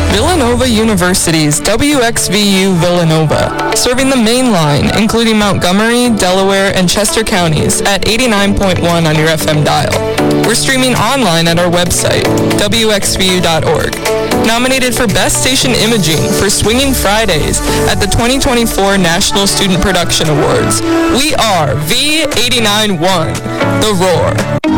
Villanova University's WXVU Villanova, serving the main line, including Montgomery, Delaware, and Chester counties at 89.1 on your FM dial. We're streaming online at our website, wxvu.org. Nominated for Best Station Imaging for Swinging Fridays at the 2024 National Student Production Awards. We are V89.1, The Roar.